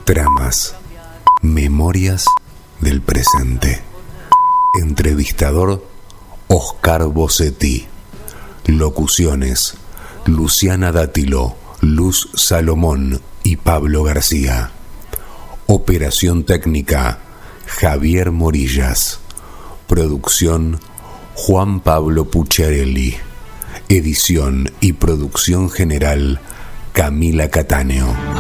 Tramas, memorias del presente. Entrevistador Oscar Bossetti. Locuciones Luciana Dátilo, Luz Salomón y Pablo García. Operación técnica Javier Morillas. Producción Juan Pablo Pucciarelli. Edición y producción general Camila Cattaneo.